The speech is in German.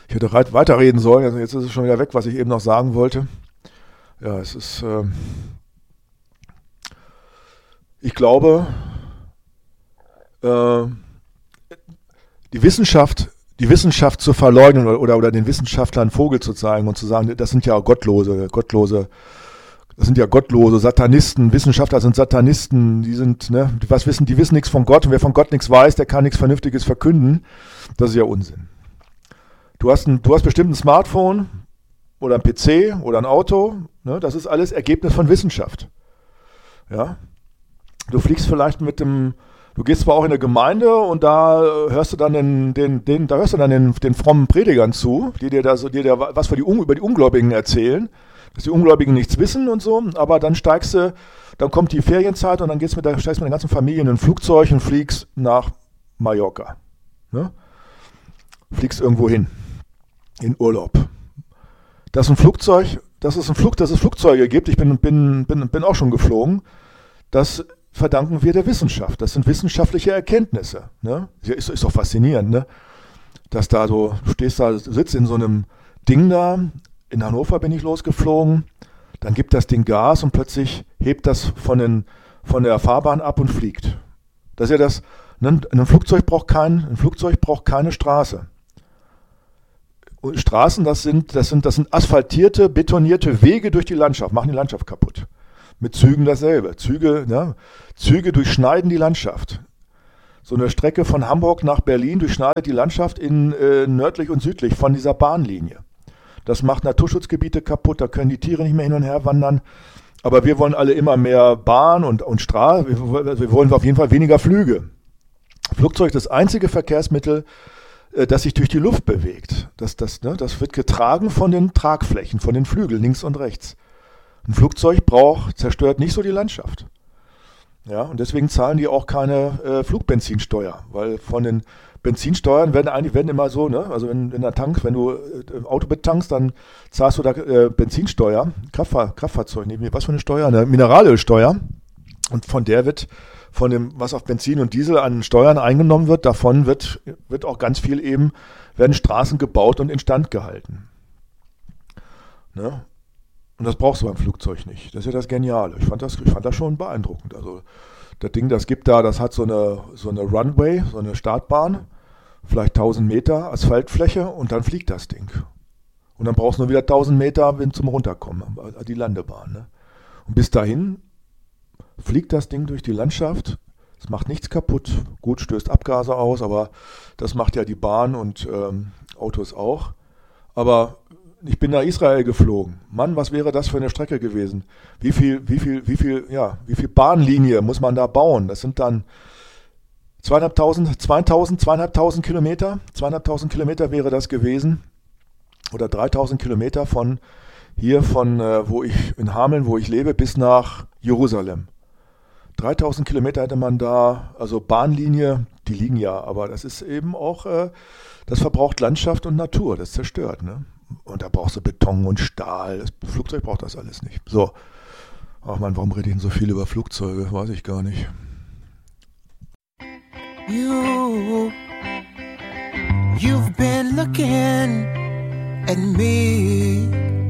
Ich hätte weiterreden sollen, also jetzt ist es schon wieder weg, was ich eben noch sagen wollte. Ja, es ist, ich glaube, äh, die Wissenschaft zu verleugnen oder den Wissenschaftlern Vogel zu zeigen und zu sagen, das sind ja das sind ja gottlose Satanisten, Wissenschaftler sind Satanisten, die sind, ne, die wissen nichts von Gott und wer von Gott nichts weiß, der kann nichts Vernünftiges verkünden. Das ist ja Unsinn. Du hast bestimmt ein Smartphone oder ein PC oder ein Auto, ne, das ist alles Ergebnis von Wissenschaft. Ja? Du fliegst vielleicht du gehst zwar auch in eine Gemeinde und da hörst du dann den frommen Predigern zu, die dir was über die Ungläubigen erzählen, dass die Ungläubigen nichts wissen und so, aber dann dann kommt die Ferienzeit und dann steigst du mit der ganzen Familie in ein Flugzeug und fliegst nach Mallorca. Ne? Fliegst irgendwo hin, in Urlaub. Dass es Flugzeuge gibt, ich bin auch schon geflogen, das verdanken wir der Wissenschaft. Das sind wissenschaftliche Erkenntnisse. Ne? Ist doch faszinierend, ne? Dass du sitzt in so einem Ding da, in Hannover bin ich losgeflogen, dann gibt das Ding Gas und plötzlich hebt das von der Fahrbahn ab und fliegt. Das ist ja das, ne? Ein Flugzeug braucht keine Straße. Und Straßen, das sind asphaltierte, betonierte Wege durch die Landschaft, machen die Landschaft kaputt. Mit Zügen dasselbe. Züge durchschneiden die Landschaft. So eine Strecke von Hamburg nach Berlin durchschneidet die Landschaft in nördlich und südlich von dieser Bahnlinie. Das macht Naturschutzgebiete kaputt, da können die Tiere nicht mehr hin und her wandern. Aber wir wollen alle immer mehr Bahn und Straße. Wir wollen auf jeden Fall weniger Flüge. Flugzeug ist das einzige Verkehrsmittel, das sich durch die Luft bewegt. Das wird getragen von den Tragflächen, von den Flügeln links und rechts. Ein Flugzeug zerstört nicht so die Landschaft. Ja, und deswegen zahlen die auch keine Flugbenzinsteuer, weil von den Benzinsteuern werden immer so, ne? Also wenn du Auto betankst, dann zahlst du da Benzinsteuer, Kraftfahrzeug, was für eine Steuer? Eine Mineralölsteuer. Und von der von dem, was auf Benzin und Diesel an Steuern eingenommen wird, davon wird auch ganz viel werden Straßen gebaut und instand gehalten. Ne? Und das brauchst du beim Flugzeug nicht. Das ist ja das Geniale. Ich fand das schon beeindruckend. Also das Ding, das hat so eine Runway, so eine Startbahn, vielleicht 1000 Meter Asphaltfläche und dann fliegt das Ding. Und dann brauchst du nur wieder 1000 Meter zum Runterkommen, die Landebahn. Ne? Und bis dahin fliegt das Ding durch die Landschaft. Es macht nichts kaputt. Gut, stößt Abgase aus, aber das macht ja die Bahn und Autos auch. Aber ich bin nach Israel geflogen. Mann, was wäre das für eine Strecke gewesen? Wie viel Bahnlinie muss man da bauen? Das sind dann 2500 Kilometer. 2500 Kilometer wäre das gewesen. Oder 3000 Kilometer von in Hameln, wo ich lebe, bis nach Jerusalem. 3000 Kilometer hätte man da, also Bahnlinie, die liegen ja, aber das ist eben auch, das verbraucht Landschaft und Natur, das zerstört, ne? Und da brauchst du Beton und Stahl. Das Flugzeug braucht das alles nicht. So. Ach man, warum rede ich denn so viel über Flugzeuge? Weiß ich gar nicht. You've been looking at me.